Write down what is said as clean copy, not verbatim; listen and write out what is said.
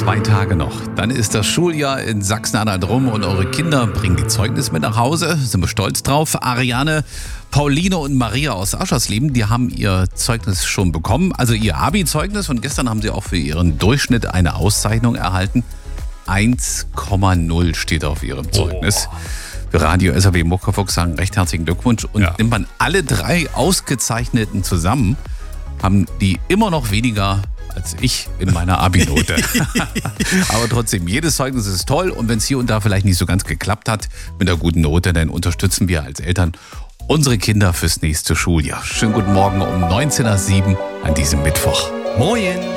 2 Tage noch. Dann ist das Schuljahr in Sachsen-Anhalt rum und eure Kinder bringen die Zeugnis mit nach Hause. Sind wir stolz drauf. Ariane, Pauline und Maria aus Aschersleben, die haben ihr Zeugnis schon bekommen. Also ihr Abi-Zeugnis. Und gestern haben sie auch für ihren Durchschnitt eine Auszeichnung erhalten. 1,0 steht auf ihrem Zeugnis. Für Radio SAW Muckerfuchs sagen recht herzlichen Glückwunsch. Und nimmt man alle 3 Ausgezeichneten zusammen, haben die immer noch weniger als ich in meiner Abi-Note. Aber trotzdem, jedes Zeugnis ist toll. Und wenn es hier und da vielleicht nicht so ganz geklappt hat mit einer guten Note, dann unterstützen wir als Eltern unsere Kinder fürs nächste Schuljahr. Schönen guten Morgen um 19:07 an diesem Mittwoch. Moin!